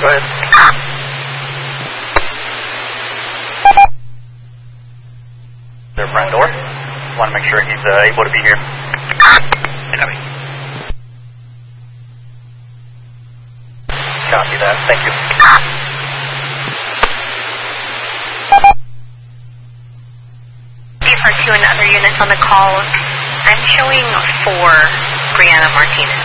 Go ahead. Their front door. Want to make sure he's able to be here. Copy. Copy that. Thank you. For 2 and other units on the call, I'm showing 4 Brianna Martinez.